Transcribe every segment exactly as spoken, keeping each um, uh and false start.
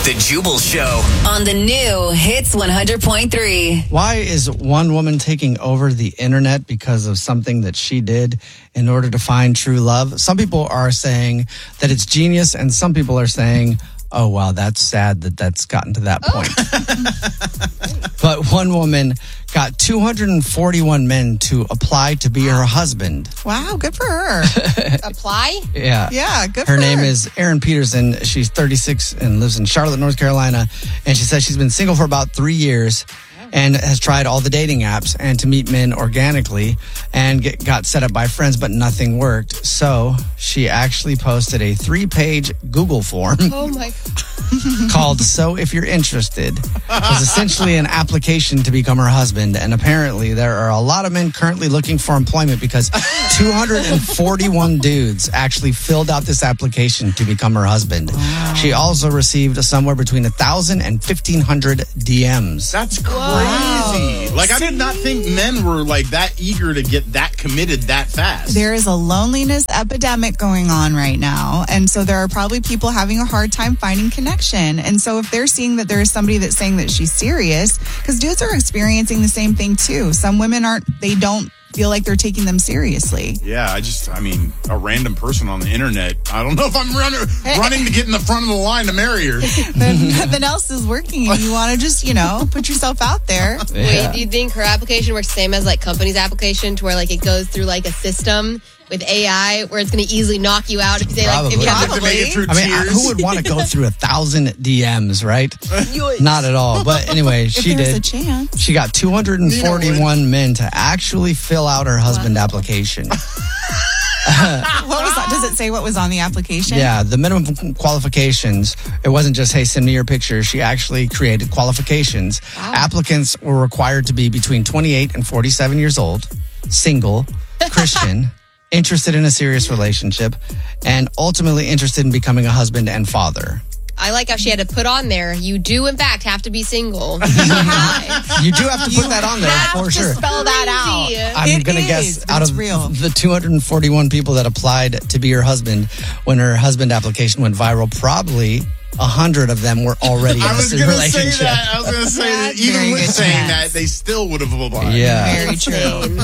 The Jubal Show on the new Hits one hundred point three. Why is one woman taking over the internet because of something that she did in order to find true love? Some people are saying that it's genius, and some people are saying, oh, wow, that's sad that that's gotten to that point. Oh. But one woman got two hundred forty-one men to apply to be her husband. Wow, good for her. Apply? Yeah. Yeah, good her for her. Her name is Erin Peterson. She's thirty-six and lives in Charlotte, North Carolina. And she says she's been single for about three years and has tried all the dating apps and to meet men organically and get, got set up by friends, but nothing worked. So she actually posted a three-page Google form. Oh my called So If You're Interested. It was essentially an application to become her husband, and apparently there are a lot of men currently looking for employment because two hundred forty-one dudes actually filled out this application to become her husband. Wow. She also received somewhere between one thousand and fifteen hundred D Ms. That's crazy. Wow. Like, I did not think men were like that eager to get that committed that fast. There is a loneliness epidemic going on right now, and so there are probably people having a hard time finding connection. And so if they're seeing that there is somebody that's saying that she's serious, because dudes are experiencing the same thing too. Some women aren't, they don't feel like they're taking them seriously. Yeah, I just, I mean, a random person on the internet, I don't know if I'm running, running to get in the front of the line to marry her. Then nothing else is working and you want to just, you know, put yourself out there. Yeah. Wait, do you think her application works the same as like company's application to where like it goes through like a system with A I where it's going to easily knock you out if you say like if you have to make it through I mean, tears. who would want to go through a thousand D Ms, right? Not at all. But anyway, if she there's did. A chance. She got two hundred forty-one men to actually fill out her husband wow. application. What was that? Does it say what was on the application? Yeah, the minimum qualifications. It wasn't just, hey, send me your picture. She actually created qualifications. Wow. Applicants were required to be between twenty-eight and forty-seven years old, single, Christian, interested in a serious relationship, and ultimately interested in becoming a husband and father. I like how she had to put on there, you do in fact have to be single. You do have to put you that on there have for to sure. Spell that out. I'm it going to guess out of real. the two hundred forty-one people that applied to be her husband, when her husband application went viral, probably a hundred of them were already in a relationship. Say that. I was going to say that even with saying chance. that, they still would have applied. Yeah. Very true.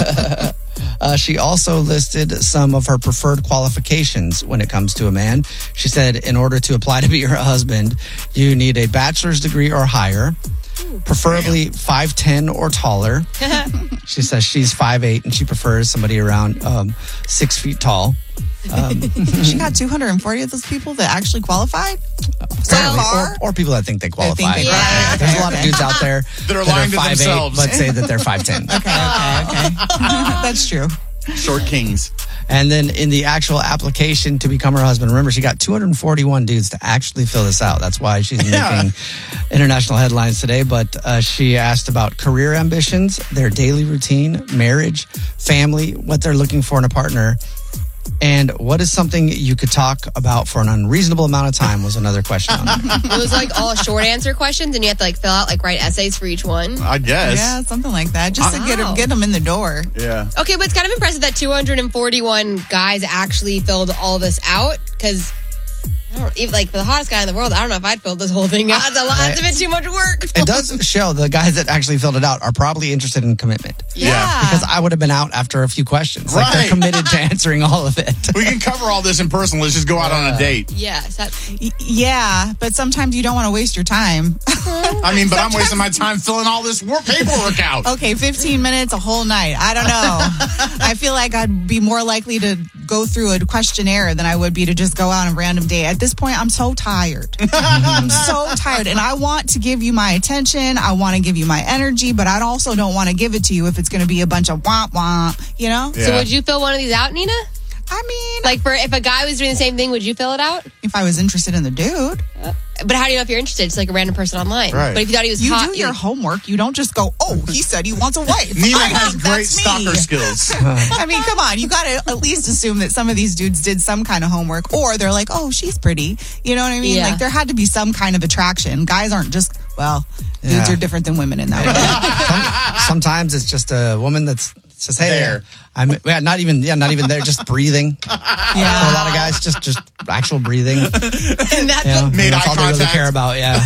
Uh, she also listed some of her preferred qualifications when it comes to a man. She said in order to apply to be her husband, you need a bachelor's degree or higher, preferably five ten or taller. She says she's five eight and she prefers somebody around um, six feet tall. Um, she got two hundred forty of those people that actually qualified? So far? Or, or people that think they qualify. They think they yeah. qualify. There's a lot of dudes out there that are that lying are to five themselves. eight, but say that they're five ten. Okay, okay, okay. That's true. Short kings. And then in the actual application to become her husband, remember, she got two hundred forty-one dudes to actually fill this out. That's why she's yeah. making international headlines today. But uh, she asked about career ambitions, their daily routine, marriage, family, what they're looking for in a partner. And what is something you could talk about for an unreasonable amount of time was another question on there. It was like all short answer questions, and you have to like fill out, like write essays for each one. I guess. Yeah, something like that. Just wow. to get them, get them in the door. Yeah. Okay, but it's kind of impressive that two hundred forty-one guys actually filled all this out, because I don't even, like, for the hottest guy in the world, I don't know if I'd fill this whole thing out. That's a lot. That's a bit too much work. It does show the guys that actually filled it out are probably interested in commitment. Yeah. Because I would have been out after a few questions. Right. Like, they're committed to answering all of it. We can cover all this in person. Let's just go out on a date. Yes. That's... Y- yeah, but sometimes you don't want to waste your time. I mean, but I'm wasting my time filling all this work paperwork out. Okay, fifteen minutes, a whole night. I don't know. I feel like I'd be more likely to go through a questionnaire than I would be to just go out on a random date. At this point, I'm so tired. I'm so tired. And I want to give you my attention. I want to give you my energy, but I also don't want to give it to you if it's going to be a bunch of womp womp, you know? Yeah. So would you fill one of these out, Nina? I mean, Like, for if a guy was doing the same thing, would you fill it out? if I was interested in the dude. Uh, but how do you know if you're interested? It's like a random person online. Right. But if you thought he was You hot, do your homework. You don't just go, oh, he said he wants a wife. Nina I has know, great that's me. stalker skills. I mean, come on. You got to at least assume that some of these dudes did some kind of homework, or they're like, oh, she's pretty. You know what I mean? Yeah. Like, there had to be some kind of attraction. Guys aren't just, well, dudes Yeah. are different than women in that way. Some, sometimes it's just a woman that's Says, hey, there. I'm yeah, not even yeah, not even there, just breathing. Yeah. For a lot of guys, just just actual breathing. And that's Yeah, Made that's eye all they really contact. care about. Yeah.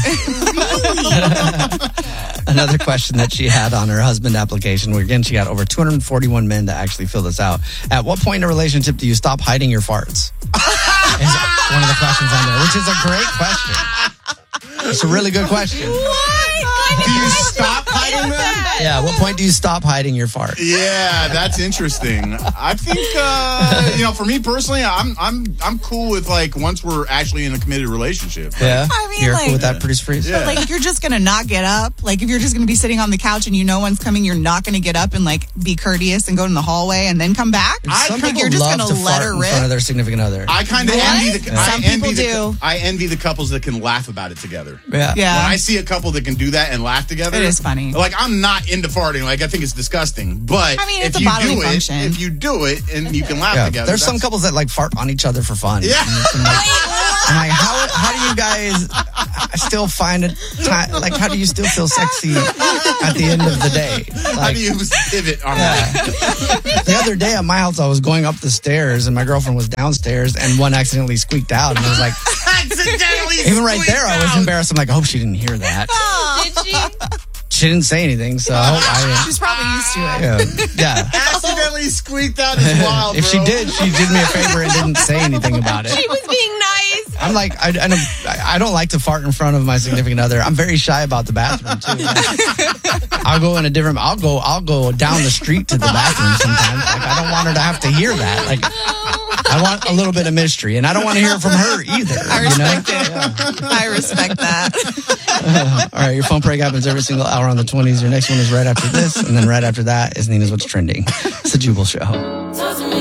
Another question that she had on her husband application, where again she got over two hundred forty-one men to actually fill this out. At what point in a relationship do you stop hiding your farts? Is one of the questions on there, which is a great question. It's a really good question. Do you stop hiding them? Yeah, at what point do you stop hiding your farts? Yeah, that's interesting. I think uh, you know, for me personally, I'm I'm I'm cool with like once we're actually in a committed relationship. Yeah, I mean, you're like- cool with that, producer freeze. Yeah. Like, if you're just gonna not get up, like if you're just gonna be sitting on the couch and you know one's coming, you're not gonna get up and like be courteous and go in the hallway and then come back. I Some think people you're just love gonna to let fart her in rip. front of their significant other. I kind of What? envy the. I Some envy people the, do. I envy the couples that can laugh about it together. yeah, Yeah. When I see a couple that can do that and laugh together, It is funny. Like I'm not into farting. Like I think it's disgusting. But I mean, it's if a you bodily do function. it, if you do it and you can laugh Yeah. together, There's some that's- couples that like fart on each other for fun. Yeah. And it's- I'm like, I'm like, how how do you guys still find it? Time, like, how do you still feel sexy at the end of the day? How Like, do you pivot on yeah. that? The other day at my house, I was going up the stairs, and my girlfriend was downstairs, and one accidentally squeaked out, and I was like, Accidentally. even right there, I was squeaked out. embarrassed. I'm like, I hope she didn't hear that. Did she? She didn't say anything, so I hope I. She's probably used to it. Yeah, yeah. Accidentally squeaked out is wild. If she bro. did, she did me a favor and didn't say anything about it. She was being nice. I'm like, I, I, don't, I don't like to fart in front of my significant other. I'm very shy about the bathroom too. Like, I'll go in a different. I'll go. I'll go down the street to the bathroom sometimes. Like, I don't want her to have to hear that. Like, I want a little bit of mystery, and I don't want to hear it from her either. I you know? respect it. I respect that. All right, your phone prank happens every single hour on the twenties. Your next one is right after this, and then right after that is Nina's What's Trending. It's the Jubal Show.